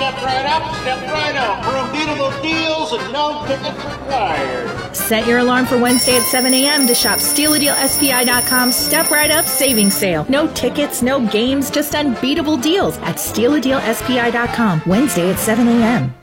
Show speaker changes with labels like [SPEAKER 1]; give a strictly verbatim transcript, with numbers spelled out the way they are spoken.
[SPEAKER 1] Step right up, step right out for unbeatable deals and no tickets required.
[SPEAKER 2] Set your alarm for Wednesday at seven a.m. to shop Steal a Deal S P I dot com Step Right Up Savings Sale. No tickets, no games, just unbeatable deals at Steal a Deal S P I dot com Wednesday at seven a.m.